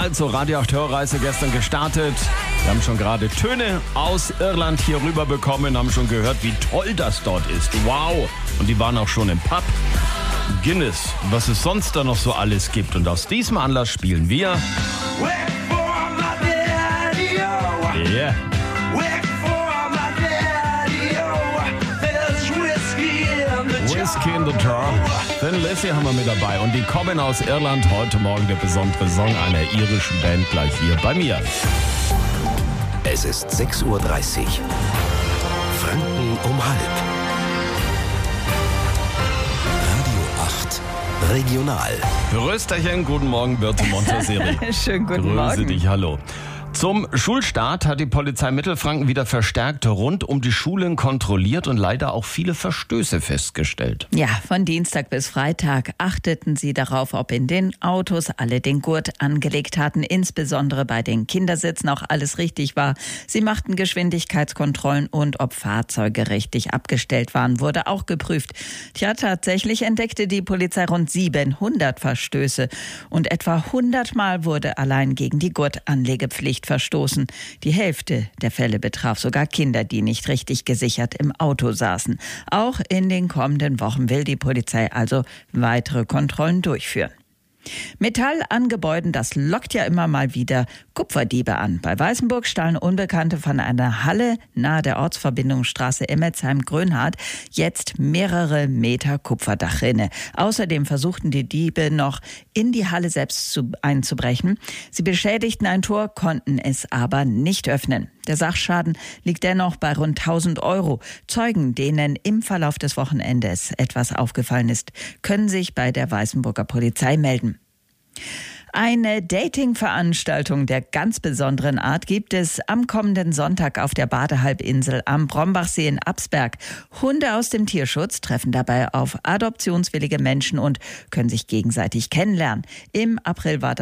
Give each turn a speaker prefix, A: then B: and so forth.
A: Also, Radio 8 Hörreise gestern gestartet. Wir haben schon gerade Töne aus Irland hier rüber bekommen, haben schon gehört, wie toll das dort ist. Wow! Und die waren auch schon im Pub. Guinness, was es sonst da noch so alles gibt. Und aus diesem Anlass spielen wir... Yeah. Whiskey in the Jar. Thin Lizzy haben wir mit dabei. Und die kommen aus Irland. Heute Morgen der besondere Song einer irischen Band gleich hier bei mir.
B: Es ist 6:30 Uhr. Franken um halb. Radio 8 Regional.
A: Rösterchen, guten Morgen, Birte Montessori.
C: Schönen guten Morgen.
A: Grüße dich, hallo. Zum Schulstart hat die Polizei Mittelfranken wieder verstärkt rund um die Schulen kontrolliert und leider auch viele Verstöße festgestellt.
C: Ja, von Dienstag bis Freitag achteten sie darauf, ob in den Autos alle den Gurt angelegt hatten, insbesondere bei den Kindersitzen auch alles richtig war. Sie machten Geschwindigkeitskontrollen und ob Fahrzeuge richtig abgestellt waren, wurde auch geprüft. Tja, tatsächlich entdeckte die Polizei rund 700 Verstöße und etwa 100 Mal wurde allein gegen die Gurtanlegepflicht verstoßen. Die Hälfte der Fälle betraf sogar Kinder, die nicht richtig gesichert im Auto saßen. Auch in den kommenden Wochen will die Polizei also weitere Kontrollen durchführen. Metall an Gebäuden, das lockt ja immer mal wieder Kupferdiebe an. Bei Weißenburg stahlen Unbekannte von einer Halle nahe der Ortsverbindungsstraße Emmetsheim-Grönhardt jetzt mehrere Meter Kupferdachrinne. Außerdem versuchten die Diebe noch in die Halle selbst einzubrechen. Sie beschädigten ein Tor, konnten es aber nicht öffnen. Der Sachschaden liegt dennoch bei rund 1.000 Euro. Zeugen, denen im Verlauf des Wochenendes etwas aufgefallen ist, können sich bei der Weißenburger Polizei melden. Eine Dating-Veranstaltung der ganz besonderen Art gibt es am kommenden Sonntag auf der Badehalbinsel am Brombachsee in Absberg. Hunde aus dem Tierschutz treffen dabei auf adoptionswillige Menschen und können sich gegenseitig kennenlernen. Im April war das